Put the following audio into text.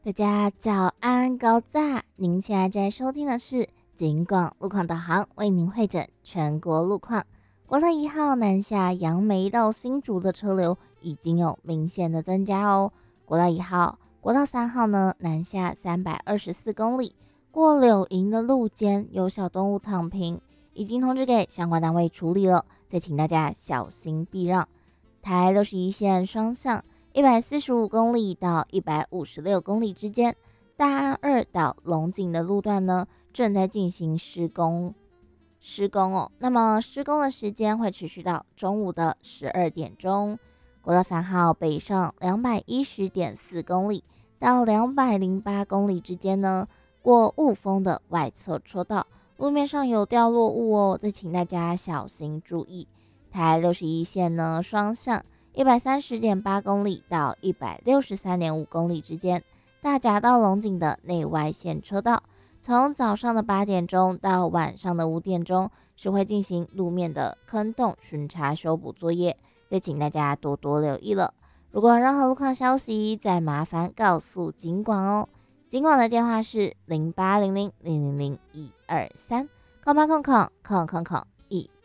大家早安，高炸！您现在在收听的是警广路况导航，为您会诊全国路况。国道1号南下杨梅到新竹的车流已经有明显的增加哦。国道1号、国道3号呢南下324公里，过柳营的路肩有小动物躺平，已经通知给相关单位处理了，再请大家小心避让。台61线双向145公里到156公里之间，大安2到龙井的路段呢，正在进行施工哦。那么施工的时间会持续到中午的12点钟。国道3号北上210.4公里到208公里之间呢，过雾峰的外侧车道，路面上有掉落物哦，再请大家小心注意。台61线呢，双向130.8公里到163.5公里之间，大甲到龙井的内外线车道，从早上的8点钟到晚上的5点钟是会进行路面的坑洞巡查修补作业，再请大家多多留意了。如果有任何路况消息，再麻烦告诉警广哦。警广的电话是0800000123，08000001